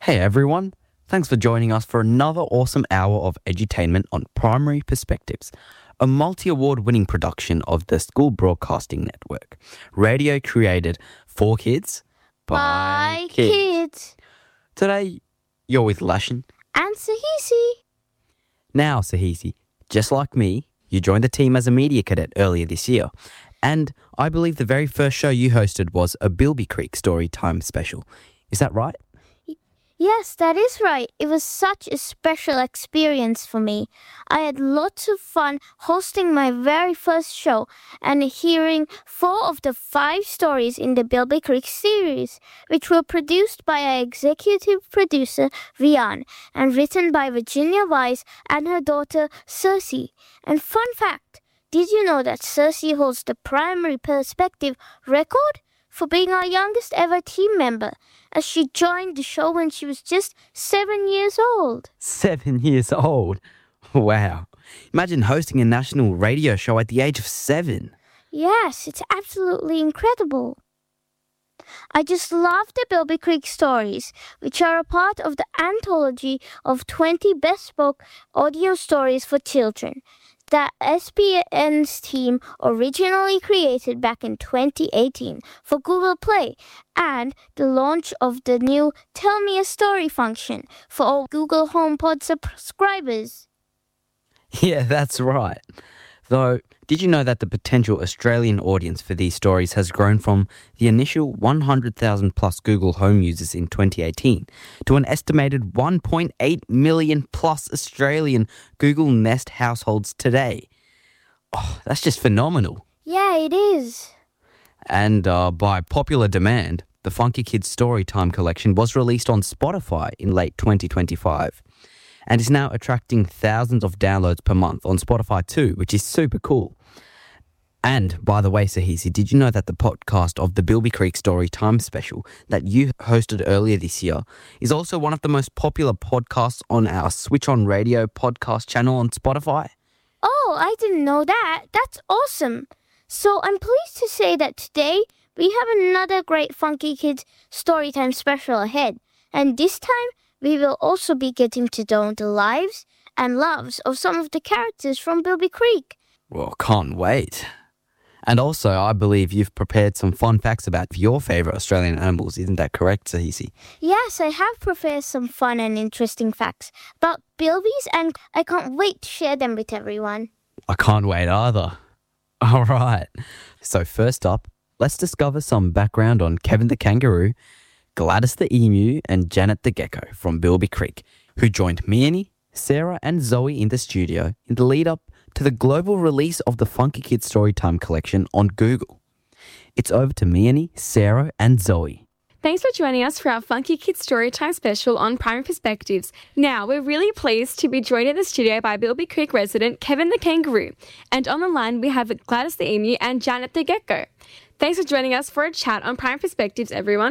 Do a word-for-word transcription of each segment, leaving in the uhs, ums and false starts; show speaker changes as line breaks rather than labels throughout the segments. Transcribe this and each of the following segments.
Hey everyone, thanks for joining us for another awesome hour of edutainment on Primary Perspectives, a multi-award winning production of the School Broadcasting Network. Radio created for kids, by,
By
kids.
kids.
Today, you're with Lashin.
And Sahisi.
Now, Sahisi, just like me, you joined the team as a media cadet earlier this year. And I believe the very first show you hosted was a Bilby Creek Storytime special. Is that right?
Yes, that is right. It was such a special experience for me. I had lots of fun hosting my very first show and hearing four of the five stories in the Bilby Creek series, which were produced by our executive producer, Vian, and written by Virginia Wise and her daughter, Cersei. And fun fact, did you know that Cersei holds the Primary Perspective record for being our youngest ever team member, as she joined the show when she was just seven years old.
Seven years old? Wow. Imagine hosting a national radio show at the age of seven.
Yes, it's absolutely incredible. I just love the Bilby Creek stories, which are a part of the anthology of twenty bespoke audio stories for children that S B N's team originally created back in twenty eighteen for Google Play, and the launch of the new Tell Me a Story function for all Google HomePod subscribers.
Yeah, that's right. Though, did you know that the potential Australian audience for these stories has grown from the initial one hundred thousand plus Google Home users in twenty eighteen to an estimated one point eight million plus Australian Google Nest households today? Oh, that's just phenomenal.
Yeah, it is.
And uh, by popular demand, the Funky Kids Storytime collection was released on Spotify in late twenty twenty-five. And is now attracting thousands of downloads per month on Spotify too, which is super cool. And, by the way, Sahisi, did you know that the podcast of the Bilby Creek Storytime special that you hosted earlier this year is also one of the most popular podcasts on our Switch On Radio podcast channel on Spotify?
Oh, I didn't know that. That's awesome. So I'm pleased to say that today we have another great Funky Kids Storytime special ahead. And this time, we will also be getting to know the lives and loves of some of the characters from Bilby Creek.
Well, can't wait. And also, I believe you've prepared some fun facts about your favourite Australian animals. Isn't that correct, Sahisi?
Yes, I have prepared some fun and interesting facts about Bilbies, and I can't wait to share them with everyone.
I can't wait either. All right. So first up, let's discover some background on Kevin the Kangaroo, Gladys the Emu, and Janet the Gecko from Bilby Creek, who joined Meanie, Sarah, and Zoe in the studio in the lead up to the global release of the Funky Kids Storytime collection on Google. It's over to Meanie, Sarah, and Zoe.
Thanks for joining us for our Funky Kids Storytime special on Primary Perspectives. Now, we're really pleased to be joined in the studio by Bilby Creek resident Kevin the Kangaroo. And on the line, we have Gladys the Emu and Janet the Gecko. Thanks for joining us for a chat on Primary Perspectives, everyone.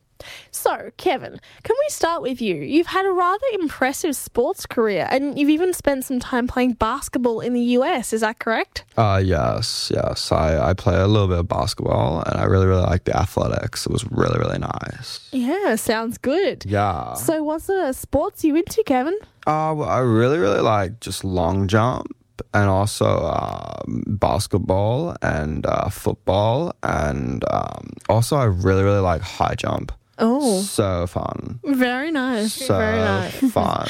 So, Kevin, can we start with you? You've had a rather impressive sports career and you've even spent some time playing basketball in the U S, is that correct?
Uh, yes, yes. I, I play a little bit of basketball and I really, really like the athletics. It was really, really nice.
Yeah, sounds good.
Yeah.
So what sort of sports are you into, Kevin?
Uh, well, I really, really like just long jump and also uh, basketball and uh, football. And um, also I really, really like high jump.
Oh.
So fun.
Very nice.
So
Very nice.
fun.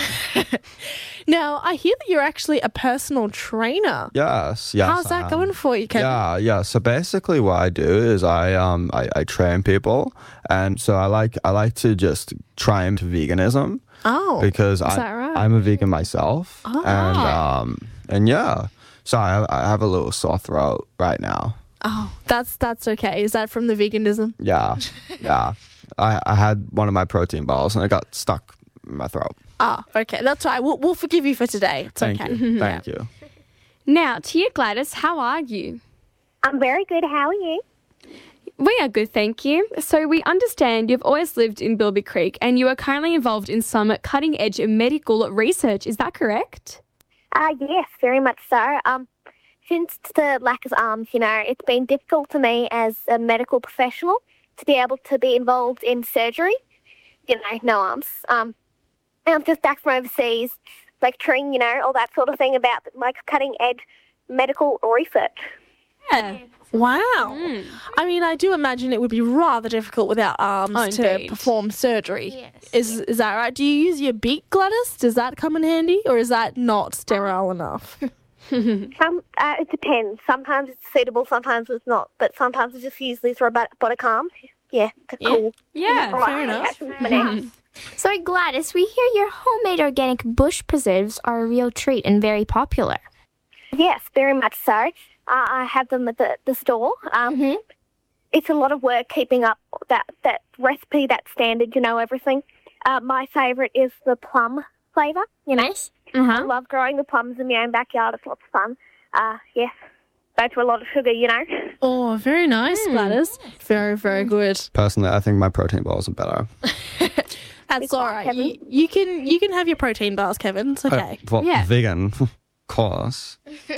Now, I hear that you're actually a personal trainer.
Yes, yes.
How's that
I am.
going for you, Kevin?
Yeah, yeah. So basically, what I do is I um I, I train people, and so I like I like to just try into veganism
Oh.
because
is
I
that right?
I'm a vegan myself,
Oh.
and um and yeah. So I I have a little sore throat right now.
Oh, that's that's okay. Is that from the veganism?
Yeah, yeah. I I had one of my protein bars and it got stuck in my throat.
Ah, okay. That's right. We'll, we'll forgive you for today. It's
Thank
okay.
you, thank you.
Now, to you, Gladys, how are you?
I'm very good. How are you?
We are good, thank you. So we understand you've always lived in Bilby Creek and you are currently involved in some cutting-edge medical research. Is that correct?
Uh, yes, very much so. Um, since the lack of arms, you know, it's been difficult for me as a medical professional to be able to be involved in surgery you know, no arms. Um, and I'm just back from overseas, lecturing, you know, all that sort of thing about like cutting edge medical research.
Yeah. Wow. I mean, I do imagine it would be rather difficult without arms
Oh,
to
indeed.
perform surgery.
Yes.
Is is that right? Do you use your beak, Gladys? Does that come in handy, or is that not sterile enough?
Some, uh, it depends. Sometimes it's suitable, sometimes it's not. But sometimes I just use these robotic arms. Yeah, they're
Yeah.
cool.
Yeah.
Right,
fair enough.
catch them with my nails.
So, Gladys, we hear your homemade organic bush preserves are a real treat and very popular.
Yes, very much so. Uh, I have them at the, the store. Um, It's a lot of work keeping up that, that recipe, that standard, you know, everything. Uh, my favourite is the plum flavour, you know. I
Uh-huh.
love growing the plums in my own backyard. It's lots of fun. Uh, yes, go to a lot of sugar, you know.
Oh, very nice, Gladys. Very, very good.
Personally, I think my protein balls are better.
That's all right.
Kevin.
You, you can you can have your protein bars, Kevin. It's okay.
Uh, well,
Yeah.
vegan, of course.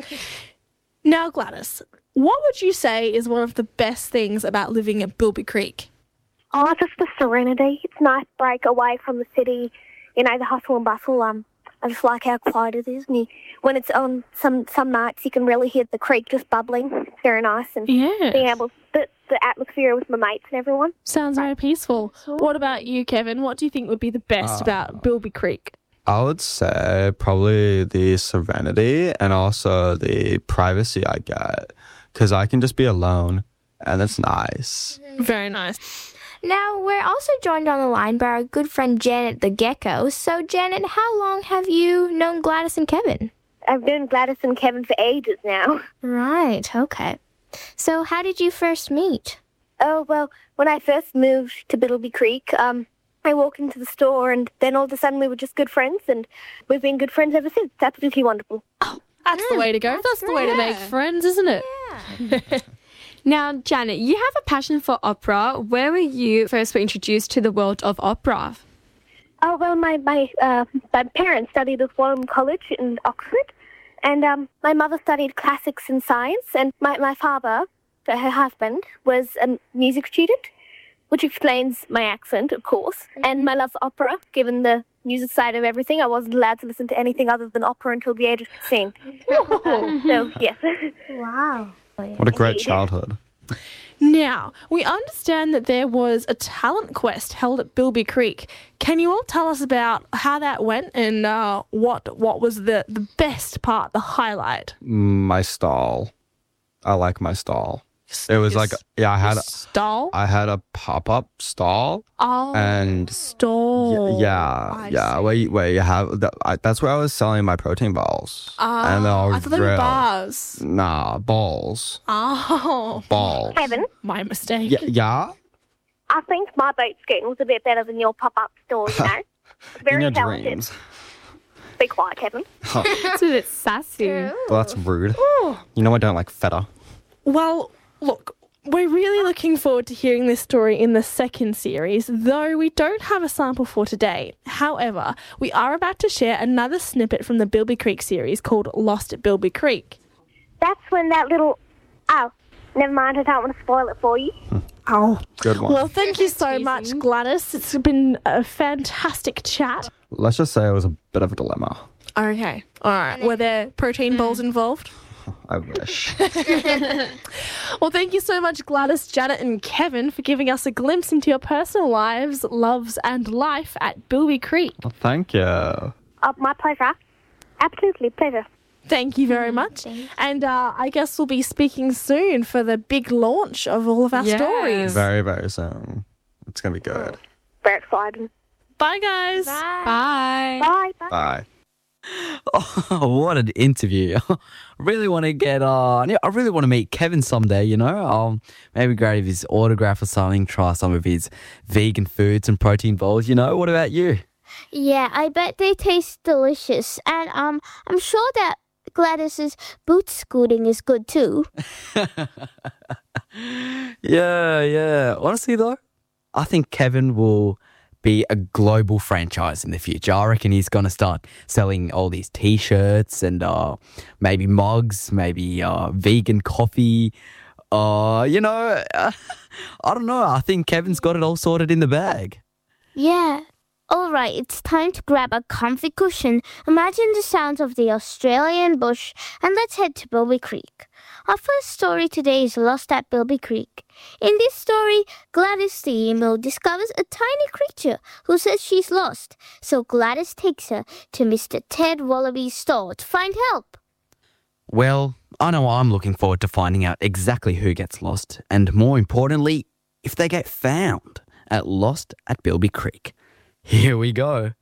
Now, Gladys, what would you say is one of the best things about living at Bilby Creek?
Oh, just the serenity. It's a nice break away from the city, you know, the hustle and bustle. Um, I just like how quiet it is. And you, when it's on some, some nights, you can really hear the creek just bubbling. It's very nice. And being
Yeah.
able, the, the atmosphere with my mates and everyone.
Sounds very peaceful. What about you, Kevin? What do you think would be the best about Bilby Creek?
I would say probably the serenity and also the privacy I get because I can just be alone and it's nice.
Very nice.
Now, we're also joined on the line by our good friend Janet the Gecko. So, Janet, how long have you known Gladys and Kevin?
I've known Gladys and Kevin for ages now.
Right, okay. So, how did you first meet?
Oh, well, when I first moved to Bittleby Creek, um, I walked into the store and then all of a sudden we were just good friends and we've been good friends ever since. It's absolutely wonderful.
That's the way to go. That's, the way to make friends, isn't it?
Now, Janet, you have a passion for opera. Where were you first were introduced to the world of opera?
Oh, well, my, my, uh, my parents studied at Warham College in Oxford and um, my mother studied classics and science and my, my father, so her husband, was a music student, which explains my accent, of course, and my love for opera, given the music side of everything. I wasn't allowed to listen to anything other than opera until the age of sixteen. So, yes.
Wow.
What a great childhood.
Now, we understand that there was a talent quest held at Bilby Creek. Can you all tell us about how that went and uh, what what was the, the best part, the highlight?
My stall. I like my stall. It was like, yeah, I had a,
Stall?
I had a pop-up stall
Oh,
and
stall.
yeah,
I
yeah,
see.
where you, where you have, that, I, that's where I was selling my protein balls.
Ah,
and they were
I thought they were
real.
bars.
Nah, balls.
Oh,
Balls.
Kevin,
my mistake.
Yeah, yeah?
I think my boat scooting was a bit better than your pop-up store, you know. Very
In your
talented.
dreams.
Be quiet, Kevin.
It's a bit sassy.
Well, that's rude. You know I don't like feta.
Well, look, we're really looking forward to hearing this story in the second series, though we don't have a sample for today. However, we are about to share another snippet from the Bilby Creek series called Lost at Bilby Creek.
That's when that little... Oh, never mind. I don't want to spoil it for you.
Oh,
Good one.
well, thank you so much, Gladys. It's been a fantastic chat.
Let's just say it was a bit of a dilemma.
Okay, all right. Were there protein balls involved?
I wish.
Well, thank you so much, Gladys, Janet, and Kevin, for giving us a glimpse into your personal lives, loves, and life at Bilby Creek.
Well, thank you.
Oh, my pleasure. Absolutely pleasure.
Thank you very much. And uh, I guess we'll be speaking soon for the big launch of all of our
Yes.
stories.
Very, very soon. It's going to be good.
Very exciting.
Bye, guys.
Bye.
Bye. Bye.
Bye.
Oh, what an interview. I really want to get on. Yeah, I really want to meet Kevin someday, you know. Um, maybe grab his autograph or something, try some of his vegan foods and protein bowls, you know. What about you?
Yeah, I bet they taste delicious. And um, I'm sure that Gladys's boot scooting is good too.
Yeah, yeah. Honestly, though, I think Kevin will be a global franchise in the future. I reckon he's going to start selling all these T-shirts and uh, maybe mugs, maybe uh, vegan coffee. Uh, you know, uh, I don't know. I think Kevin's got it all sorted in the bag.
Yeah. All right, it's time to grab a comfy cushion, imagine the sounds of the Australian bush, and let's head to Bilby Creek. Our first story today is Lost at Bilby Creek. In this story, Gladys the emu discovers a tiny creature who says she's lost, so Gladys takes her to Mister Ted Wallaby's store to find help.
Well, I know I'm looking forward to finding out exactly who gets lost, and more importantly, if they get found at Lost at Bilby Creek. Here we go.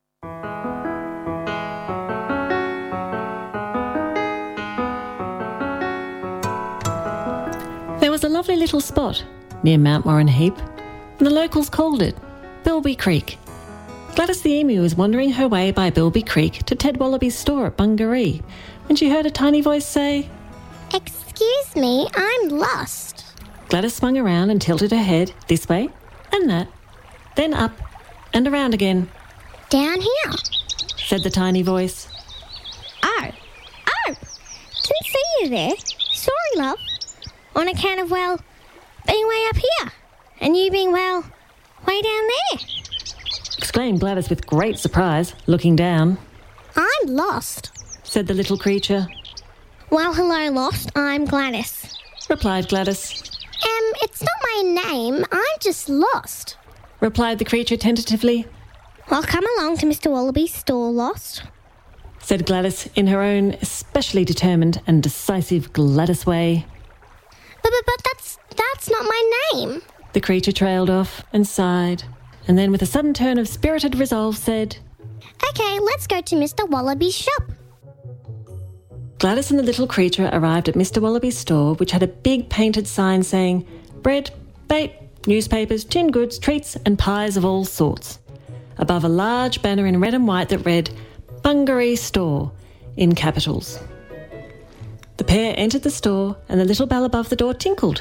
There was a lovely little spot near Mount Moran Heap, and the locals called it Bilby Creek. Gladys the emu was wandering her way by Bilby Creek to Ted Wallaby's store at Bungaree when she heard a tiny voice say,
Excuse me, I'm lost.
Gladys swung around and tilted her head this way and that, then up and around again.
Down here.
Said the tiny voice.
Oh, oh, didn't see you there. Sorry, love. On account of, well, being way up here, and you being, well, way down there.
Exclaimed Gladys with great surprise, looking down.
I'm lost.
Said the little creature.
Well, hello, Lost. I'm Gladys.
Replied Gladys.
Um, it's not my name. I'm just lost.
Replied the creature tentatively.
Well, come along to Mister Wallaby's store, Lost.
Said Gladys in her own especially determined and decisive Gladys way.
But, but, but that's, that's not my name.
The creature trailed off and sighed, and then with a sudden turn of spirited resolve said,
Okay, let's go to Mister Wallaby's shop.
Gladys and the little creature arrived at Mister Wallaby's store, which had a big painted sign saying, bread, bait, newspapers, tinned goods, treats and pies of all sorts, above a large banner in red and white that read, Bungaree Store, in capitals. The pair entered the store and the little bell above the door tinkled.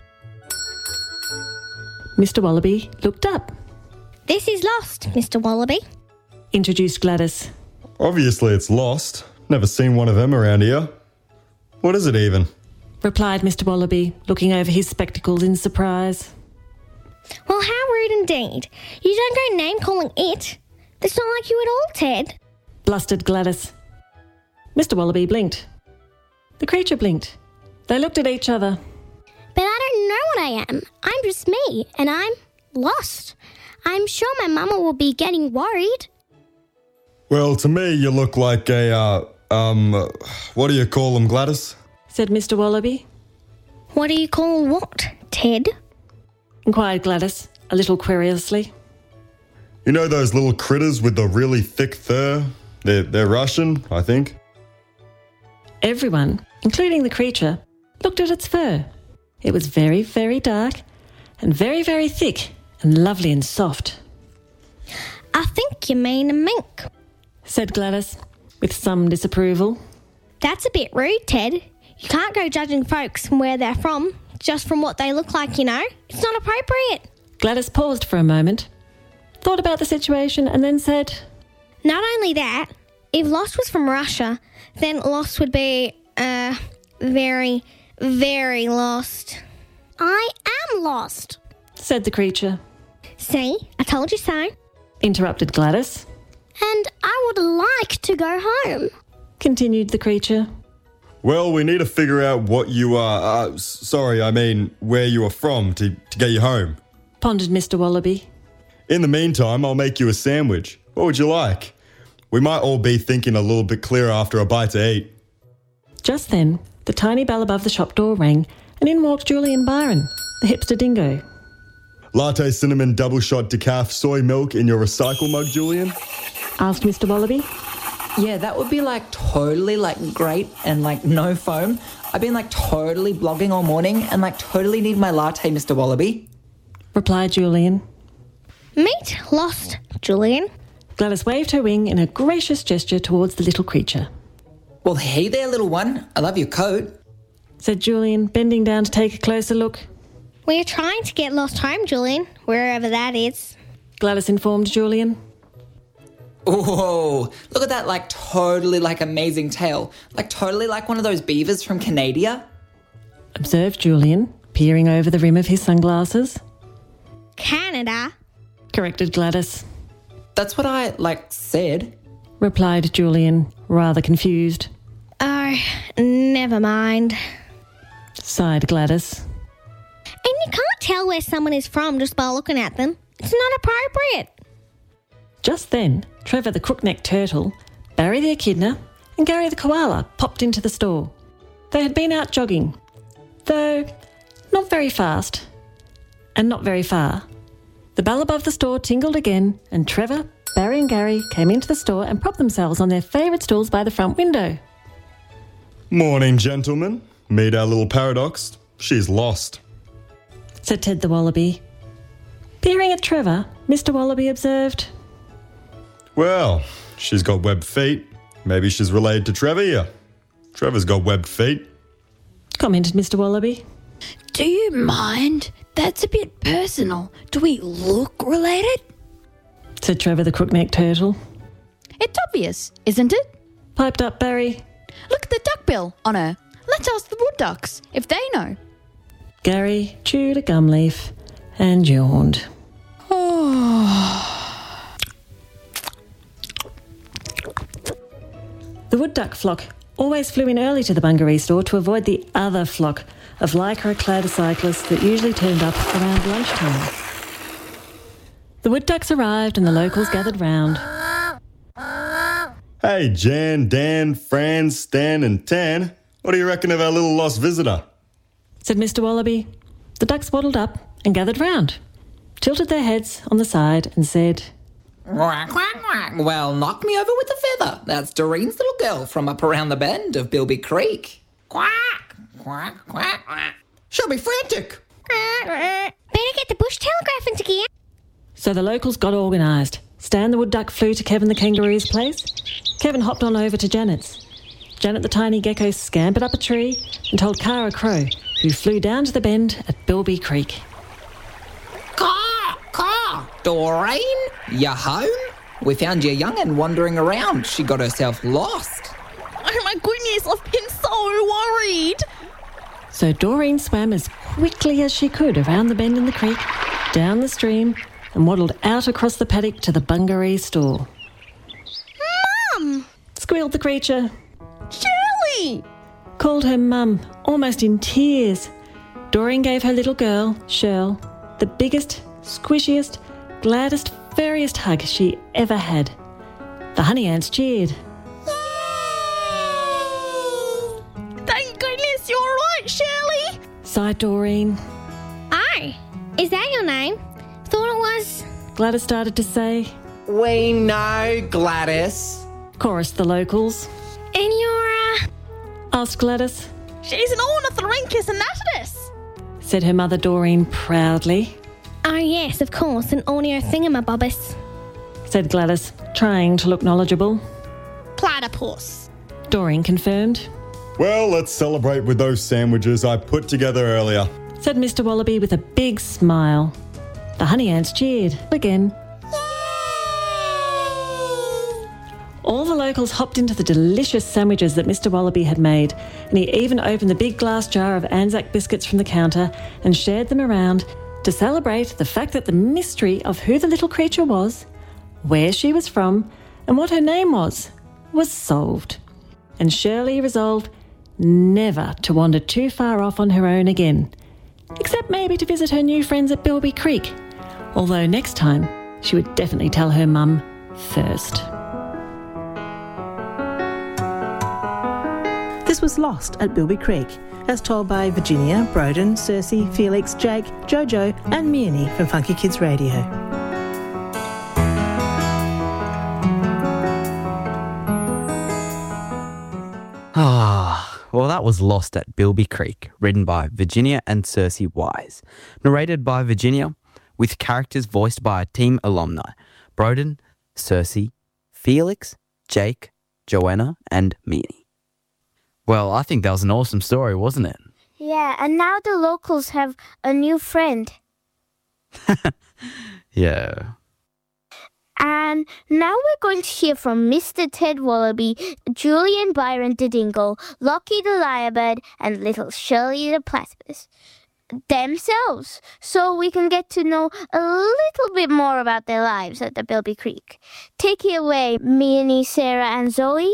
Mister Wallaby looked up.
This is Lost, Mister Wallaby.
Introduced Gladys.
Obviously it's Lost. Never seen one of them around here. What is it even?
Replied Mister Wallaby, looking over his spectacles in surprise.
Well, how rude indeed. You don't go name-calling it. It's not like you at all, Ted.
Blustered Gladys. Mister Wallaby blinked. The creature blinked. They looked at each other.
But I don't know what I am. I'm just me, and I'm lost. I'm sure my mama will be getting worried.
Well, to me you look like a, uh, um, uh, what do you call them, Gladys?
Said Mister Wallaby.
What do you call what, Ted?
Inquired Gladys, a little querulously.
You know those little critters with the really thick fur? They're, they're Russian, I think.
Everyone, including the creature, looked at its fur. It was very, very dark and very, very thick and lovely and soft.
I think you mean a mink.
Said Gladys, with some disapproval.
That's a bit rude, Ted. You can't go judging folks from where they're from, just from what they look like, you know. It's not appropriate.
Gladys paused for a moment, thought about the situation and then said,
Not only that, if Lost was from Russia, then Lost would be, uh, very, very lost. I am lost.
Said the creature.
See, I told you so.
Interrupted Gladys.
And I would like to go home.
Continued the creature.
Well, we need to figure out what you are, uh, s- sorry, I mean, where you are from to, to get you home.
Pondered Mister Wallaby.
In the meantime, I'll make you a sandwich. What would you like? We might all be thinking a little bit clearer after a bite to eat.
Just then, the tiny bell above the shop door rang and in walked Julian Byron, the hipster dingo.
Latte cinnamon double shot decaf soy milk in your recycle mug, Julian?
Asked Mister Wallaby.
Yeah, that would be like totally like great and like no foam. I've been like totally blogging all morning and like totally need my latte, Mister Wallaby.
Replied Julian.
Meet Lost, Julian.
Gladys waved her wing in a gracious gesture towards the little creature.
Well, hey there, little one. I love your coat.
Said Julian, bending down to take a closer look.
We're trying to get Lost home, Julian, wherever that is.
Gladys informed Julian.
Oh, look at that like totally like amazing tail. Like totally like one of those beavers from Canada.
Observed Julian, peering over the rim of his sunglasses.
Canada?
corrected Gladys.
That's what I, like, said.
Replied Julian, rather confused.
Oh, never mind.
Sighed Gladys.
And you can't tell where someone is from just by looking at them. It's not appropriate.
Just then, Trevor the crook-necked turtle, Barry the echidna, and Gary the koala popped into the store. They had been out jogging, though not very fast and not very far. The bell above the store tingled again, and Trevor, Barry and Gary came into the store and propped themselves on their favourite stools by the front window.
Morning, gentlemen. Meet our little paradox. She's lost,
said Ted the Wallaby. Peering at Trevor, Mister Wallaby observed,
Well, she's got webbed feet. Maybe she's related to Trevor here. Trevor's got webbed feet,
commented Mister Wallaby.
Do you mind? That's a bit personal. Do we look related?
Said Trevor the crook-necked turtle.
It's obvious, isn't it?
Piped up Barry.
Look at the duckbill on her. Let's ask the wood ducks if they know.
Gary chewed a gum leaf and yawned. The wood duck flock always flew in early to the Bungaree store to avoid the other flock of lycra-clad cyclists that usually turned up around lunchtime. The wood ducks arrived and the locals gathered round.
Hey, Jan, Dan, Fran, Stan and Tan. What do you reckon of our little lost visitor?
Said Mister Wallaby. The ducks waddled up and gathered round, tilted their heads on the side and said,
Quack, quack, quack. Well, knock me over with a feather. That's Doreen's little girl from up around the bend of Bilby Creek. Quack, quack, quack, quack. She'll be frantic.
Better get the bush telegraph into gear.
So the locals got organised. Stan the wood duck flew to Kevin the kangaroo's place. Kevin hopped on over to Janet's. Janet the tiny gecko scampered up a tree and told Kara Crow, who flew down to the bend at Bilby Creek.
Caw, caw, Doreen, you home? We found your young'un wandering around. She got herself lost.
Oh my goodness, I've been so worried.
So Doreen swam as quickly as she could around the bend in the creek, down the stream, and waddled out across the paddock to the Bungaree store.
Mum!
Squealed the creature.
Shirley!
Called her mum, almost in tears. Doreen gave her little girl, Shirl, the biggest, squishiest, gladdest, furriest hug she ever had. The honey ants cheered.
Thank goodness you're right, Shirley!
Sighed Doreen.
Oh, is that your name? Thought it was...
Gladys started to say.
We know, Gladys.
Chorused the locals.
And you're, uh...
Asked Gladys.
She's an ornithorhynchus anatidus,
said her mother Doreen proudly.
Oh yes, of course, an orneo thingamabobbus,
said Gladys, trying to look knowledgeable.
Platypus,
Doreen confirmed.
Well, let's celebrate with those sandwiches I put together earlier,
said Mister Wallaby with a big smile. The honey ants cheered again. All the locals hopped into the delicious sandwiches that Mister Wallaby had made, and he even opened the big glass jar of Anzac biscuits from the counter and shared them around to celebrate the fact that the mystery of who the little creature was, where she was from, and what her name was, was solved. And Shirley resolved never to wander too far off on her own again, except maybe to visit her new friends at Bilby Creek, although next time she would definitely tell her mum first.
This was Lost at Bilby Creek, as told by Virginia, Broden, Cersei, Felix, Jake, Jojo and Meanie from Funky Kids Radio.
Ah, well, that was Lost at Bilby Creek, written by Virginia and Cersei Wise, narrated by Virginia, with characters voiced by a team alumni, Broden, Cersei, Felix, Jake, Joanna and Meanie. Well, I think that was an awesome story, wasn't it?
Yeah, and now the locals have a new friend.
Yeah.
And now we're going to hear from Mister Ted Wallaby, Julian Byron the Dingle, Lockie the Lyrebird, and little Shirley the Platypus. themselves so we can get to know a little bit more about their lives at the Bilby Creek. Take it away, Minnie, Sarah, and Zoe.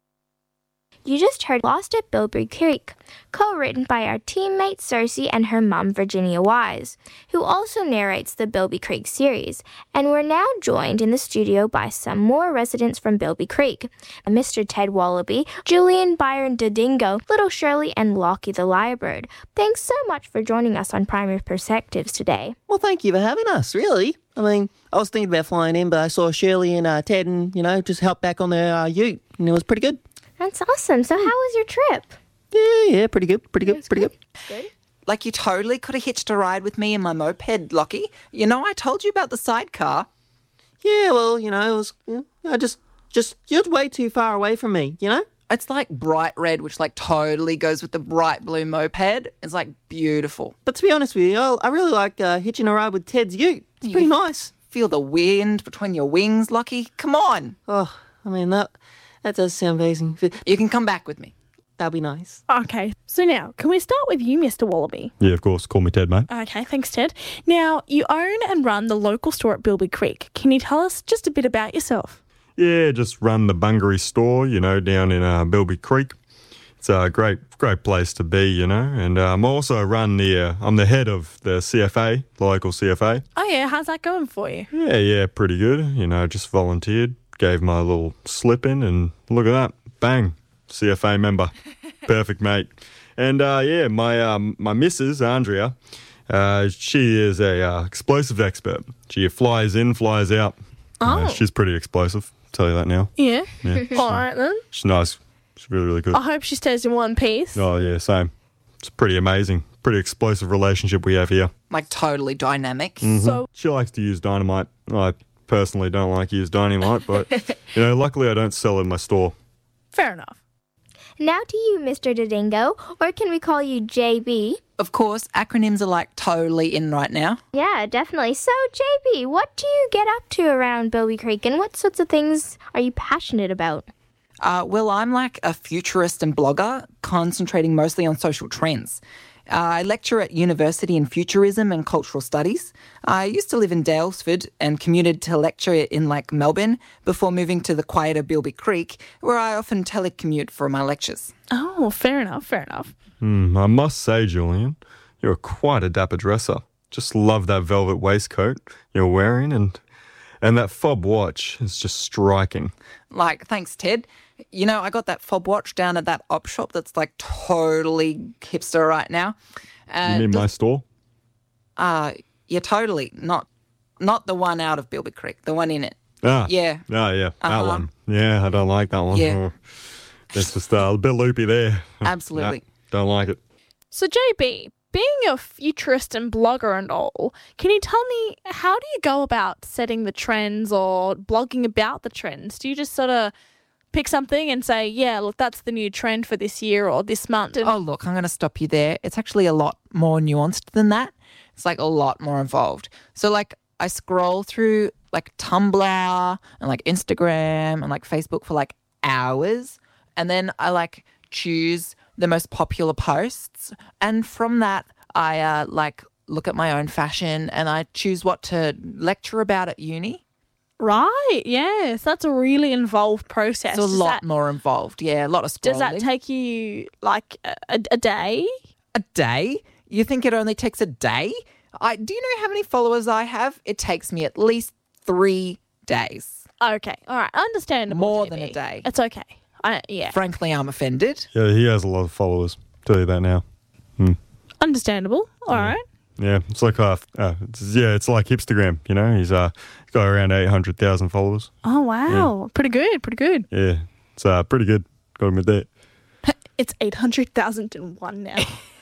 You just heard Lost at Bilby Creek, co-written by our teammate Cersei and her mum Virginia Wise, who also narrates the Bilby Creek series. And we're now joined in the studio by some more residents from Bilby Creek, Mister Ted Wallaby, Julian Byron Dodingo, Little Shirley, and Lockie the Lyrebird. Thanks so much for joining us on Primary Perspectives today.
Well, thank you for having us, really. I mean, I was thinking about flying in, but I saw Shirley and uh, Ted and, you know, just help back on their uh, ute, and it was pretty good.
That's awesome. So how was your trip?
Yeah, yeah, pretty good, pretty good, pretty good.
Good.
Like you totally could have hitched a ride with me in my moped, Lockie. You know, I told you about the sidecar.
Yeah, well, you know, it was, you know, I just, just, you're way too far away from me, you know?
It's like bright red, which like totally goes with the bright blue moped. It's like beautiful.
But to be honest with you, I, I really like uh, hitching a ride with Ted's ute. It's
You
pretty nice.
Feel the wind between your wings, Lockie. Come on.
Oh, I mean, that that does sound amazing.
You can come back with me.
That'll be nice.
Okay, so now, can we start with you, Mister Wallaby?
Yeah, of course. Call me Ted, mate.
Okay, thanks, Ted. Now, you own and run the local store at Bilby Creek. Can you tell us just a bit about yourself?
Yeah, just run the Bungaree store, you know, down in uh, Bilby Creek. It's a great, great place to be, you know. And um, I also run the, uh, I'm the head of the C F A, the local C F A.
Oh, yeah, how's that going for you?
Yeah, yeah, pretty good. You know, just volunteered, gave my little slip in, and look at that. Bang, C F A member. Perfect, mate. And, uh, yeah, my um, my missus, Andrea, uh, she is a uh, explosive expert. She flies in, flies out.
Oh.
Uh, she's pretty explosive, I'll tell you that now.
Yeah?
Yeah.
All right, then.
She's nice. She's really, really good.
I hope she stays in one piece.
Oh, yeah, same. It's pretty amazing. Pretty explosive relationship we have here.
Like totally dynamic.
Mhm.
So,
She likes to use dynamite. I personally don't like to use dynamite, but, you know, luckily I don't sell it in my store.
fair enough.
Now to you, Mister Dodingo, or can we call you J B?
Of course, acronyms are like totally in right now.
Yeah, definitely. So, J B, what do you get up to around Bilby Creek, and what sorts of things are you passionate about?
Uh, well, I'm like a futurist and blogger, concentrating mostly on social trends. Uh, I lecture at university in futurism and cultural studies. I used to live in Dalesford and commuted to lecture in like Melbourne before moving to the quieter Bilby Creek, where I often telecommute for my lectures.
Oh, fair enough, fair enough.
Hmm, I must say, Julian, you're quite a dapper dresser. Just love that velvet waistcoat you're wearing, and and that fob watch is just striking.
Like, thanks, Ted. You know, I got that fob watch down at that op shop that's like totally hipster right now. Uh,
you mean my store?
Uh, yeah, totally. Not not the one out of Bilby Creek, the one in it.
Ah.
Yeah.
Ah, yeah, that
Uh-huh.
one. Yeah, I don't like that one.
Yeah.
Oh, it's just uh, a bit loopy there.
Absolutely.
Nah, don't like it.
So, J B, being a futurist and blogger and all, can you tell me, how do you go about setting the trends or blogging about the trends? Do you just sort of pick something and say, yeah, look, that's the new trend for this year or this month? And
Oh, look, I'm going to stop you there. It's actually a lot more nuanced than that. It's like a lot more involved. So, like, I scroll through like Tumblr and like Instagram and like Facebook for like hours. And then I like choose the most popular posts. And from that, I uh, like look at my own fashion and I choose what to lecture about at uni.
Right, yes, that's a really involved process.
It's a
Does
lot
that-
more involved. Yeah, a lot of scrolling.
Does that take you like a, a, a day?
A day? You think it only takes a day? I do you know how many followers I have? It takes me at least three days.
Okay, all right, understandable.
More
J
than
B.
a day.
It's okay. I, yeah,
Frankly, I'm offended.
Yeah, he has a lot of followers. Tell you that now. Hmm.
understandable. All right.
Yeah, it's like uh, uh it's, yeah, it's like Instagram. You know, he's uh got around eight hundred thousand followers.
Oh wow, pretty good, pretty good.
Yeah, it's uh pretty good. Got to admit that.
It's eight hundred thousand and one now.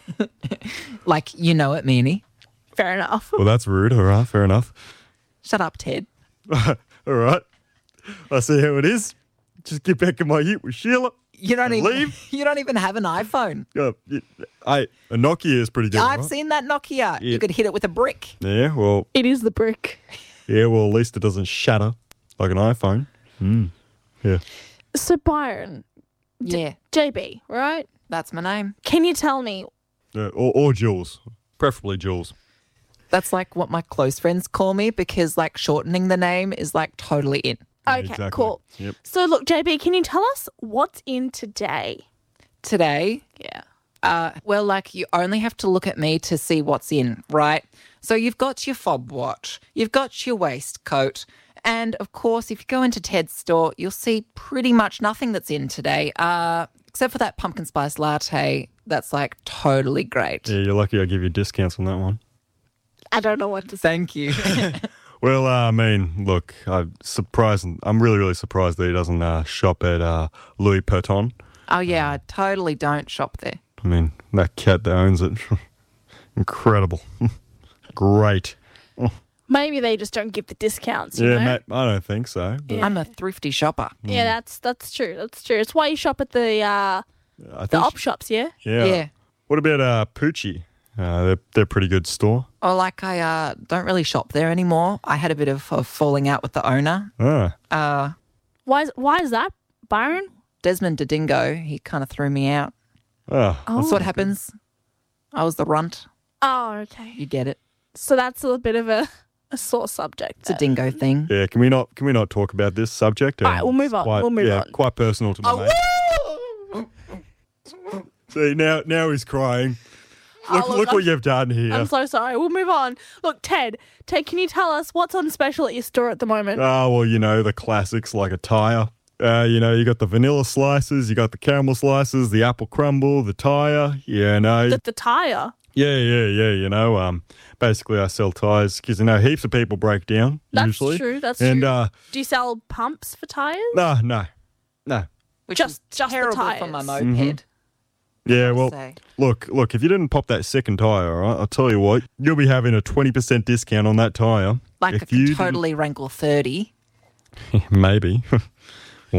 Like, you know it, Meanie.
Fair enough.
Well, that's rude. All right, fair enough.
Shut up, Ted.
All right, I see how it is. Just get back in my ute with Sheila.
You don't
and
even
leave.
you don't even have an iPhone.
Yeah, yeah, I a Nokia is pretty good.
I've
right?
seen that Nokia.
Yeah.
You could hit it with a brick.
Yeah, well,
It is the brick.
yeah, well, at least it doesn't shatter like an iPhone. Mm. Yeah.
So Byron,
Yeah,
J B, right?
that's my name.
Can you tell me?
Yeah, or, or Jules. Preferably Jules.
That's like what my close friends call me because like shortening the name is like totally in.
Okay,
Exactly.
cool.
Yep.
So look, J B, can you tell us what's in today?
Today,
Yeah.
uh, well, like you only have to look at me to see what's in, right? So you've got your fob watch, you've got your waistcoat, and of course, if you go into Ted's store, you'll see pretty much nothing that's in today, uh, except for that pumpkin spice latte. That's like totally great.
Yeah, you're lucky I give you discounts on that one.
I don't know what to say.
Thank you.
Well, uh, I mean, look, I'm surprised. I'm really, really surprised that he doesn't uh, shop at uh, Louis Vuitton.
Oh yeah, I totally don't shop there.
I mean, that cat that owns it, incredible, great.
Maybe they just don't give the discounts. You
Yeah,
know?
Matt, I don't think so. But
I'm a thrifty shopper.
Yeah, that's that's true. That's true. It's why you shop at the uh,
I
the
think
op shops. Yeah.
yeah.
Yeah.
What about uh, Poochie? Uh, they're they're a pretty good store.
Oh, like I uh, don't really shop there anymore. I had a bit of a falling out with the owner.
Ah,
Uh,
Why is why is that, Byron?
Desmond Didingo, he kind of threw me out.
ah.
That's what happens. I was the runt.
Oh, okay.
You get it.
So that's a bit of a, a sore subject.
It's a dingo thing.
Yeah, can we not can we not talk about this subject?
All right,
Uh,
we'll move
it's
on.
Quite,
We'll move
yeah,
on.
quite personal to my mate. See, now now he's crying.
Oh,
Look,
look,
look what
I'm-
you've done here.
I'm so sorry. We'll move on. Look, Ted, Ted, can you tell us what's on special at your store at the moment?
Oh, well, you know, the classics like a tire. Uh, you know, you got the vanilla slices, you got the caramel slices, the apple crumble, the tire. Yeah, no.
the, the tire.
Yeah, yeah, yeah. You know, um, basically I sell tires because, you know, heaps of people break down
That's
usually.
true. That's
and,
true.
uh,
Do you sell pumps for tires?
no, no, no.
Which
just
is
just
terrible
the tires.
for my moped.
Mhm. Yeah, well,
say.
look, look, if you didn't pop that second tyre, all right, I'll tell you what, you'll be having a twenty percent discount on that tyre.
Like
if
I could
you
totally wrangle thirty.
didn't- Maybe.